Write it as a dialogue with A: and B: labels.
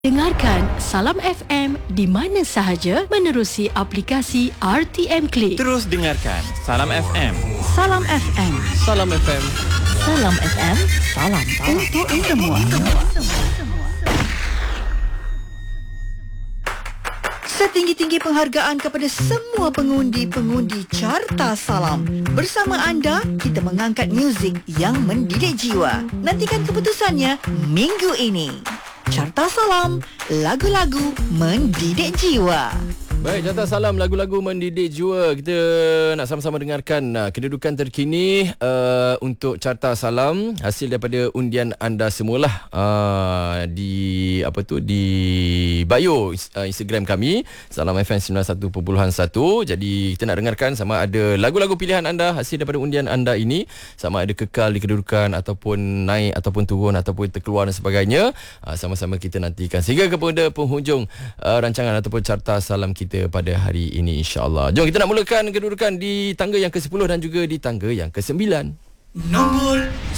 A: Dengarkan Salam FM di mana sahaja menerusi aplikasi RTM Click.
B: Terus dengarkan Salam FM.
A: Salam FM.
B: Salam FM.
A: Salam FM. Salam untuk semua.
C: Setinggi-tinggi penghargaan kepada semua pengundi-pengundi Carta Salam. Bersama anda, kita mengangkat muzik yang mendidik jiwa. Nantikan keputusannya minggu ini. Carta Salam, lagu-lagu mendidik jiwa.
B: Baik, Carta Salam, lagu-lagu mendidik jiwa. Kita nak sama-sama dengarkan kedudukan terkini untuk Carta Salam hasil daripada undian anda semualah di di bio Instagram kami Salam FM 91.1. Jadi kita nak dengarkan sama ada lagu-lagu pilihan anda hasil daripada undian anda ini sama ada kekal di kedudukan ataupun naik ataupun turun ataupun terkeluar dan sebagainya. Sama-sama kita nantikan sehingga kepada penghujung rancangan ataupun Carta Salam kita pada hari ini, insya-Allah. Jom kita nak mulakan kedudukan di tangga yang ke-10 dan juga di tangga yang ke-9.
D: Nombor